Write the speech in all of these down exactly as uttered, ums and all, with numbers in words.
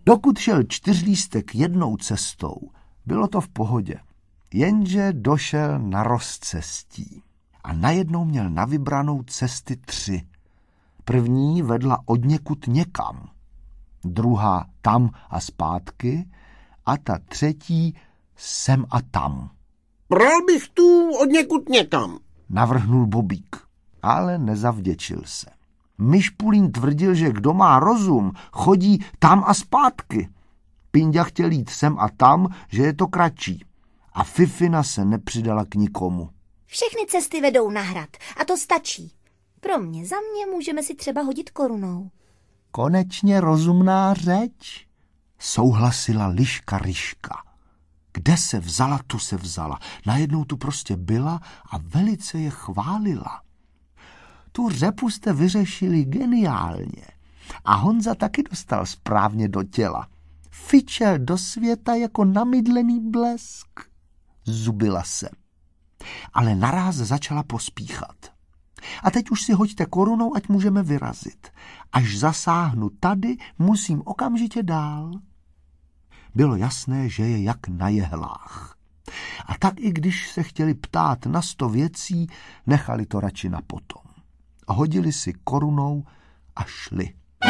Dokud šel čtyřlístek jednou cestou, bylo to v pohodě. Jenže došel na rozcestí a najednou měl na vybranou cesty tři. První vedla odněkud někam, druhá tam a zpátky a ta třetí sem a tam. Bral bych tu odněkud někam, navrhnul Bobík, ale nezavděčil se. Myšpulín tvrdil, že kdo má rozum, chodí tam a zpátky. Pinďa chtěl jít sem a tam, že je to kratší. A Fifina se nepřidala k nikomu. Všechny cesty vedou na hrad a to stačí. Pro mě, za mě můžeme si třeba hodit korunou. Konečně rozumná řeč, souhlasila Liška Ryška. Kde se vzala, tu se vzala. Najednou tu prostě byla a velice je chválila. Tu řepu jste vyřešili geniálně. A Honza taky dostal správně do těla. Fičel do světa jako namydlený blesk. Zubila se. Ale naráz začala pospíchat. A teď už si hoďte korunou, ať můžeme vyrazit. Až zasáhnu tady, musím okamžitě dál. Bylo jasné, že je jak na jehlách. A tak i když se chtěli ptát na sto věcí, nechali to radši na potom. Hodili si korunou a šli.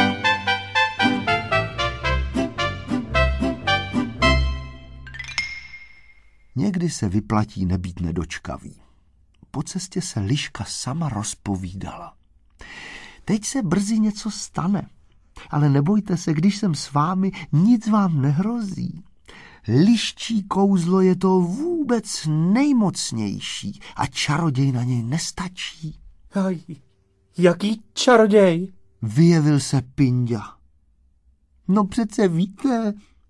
Někdy se vyplatí nebýt nedočkavý. Po cestě se Liška sama rozpovídala. Teď se brzy něco stane, ale nebojte se, když jsem s vámi, nic vám nehrozí. Liščí kouzlo je to vůbec nejmocnější a čaroděj na něj nestačí. Aj, jaký čaroděj? Vyjevil se Pinďa. No přece víte,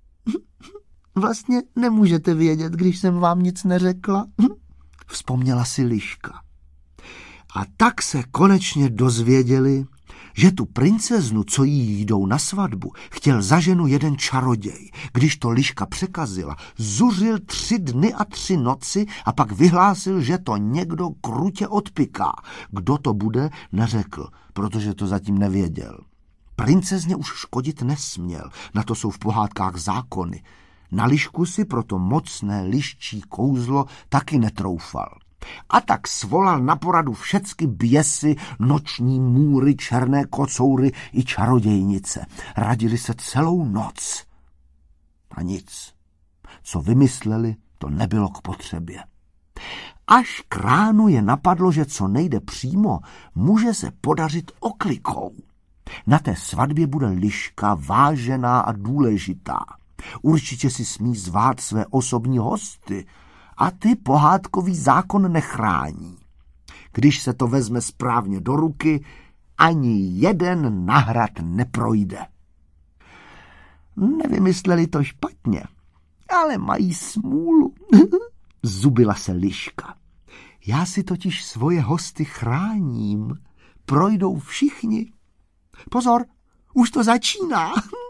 vlastně nemůžete vědět, když jsem vám nic neřekla. Vzpomněla si Liška. A tak se konečně dozvěděli, že tu princeznu, co jí jdou na svatbu, chtěl za ženu jeden čaroděj. Když to Liška překazila, zuřil tři dny a tři noci a pak vyhlásil, že to někdo krutě odpiká. Kdo to bude, neřekl, protože to zatím nevěděl. Princezně už škodit nesměl, na to jsou v pohádkách zákony. Na Lišku si proto mocné liščí kouzlo taky netroufal. A tak svolal na poradu všecky běsy, noční můry, černé kocoury i čarodějnice. Radili se celou noc. A nic. Co vymysleli, to nebylo k potřebě. Až k ránu je napadlo, že co nejde přímo, může se podařit oklikou. Na té svatbě bude Liška vážená a důležitá. Určitě si smí zvát své osobní hosty a ty pohádkový zákon nechrání. Když se to vezme správně do ruky, ani jeden na hrad neprojde. Nevymysleli to špatně, ale mají smůlu. Zubila se Liška. Já si totiž svoje hosty chráním. Projdou všichni. Pozor, už to začíná.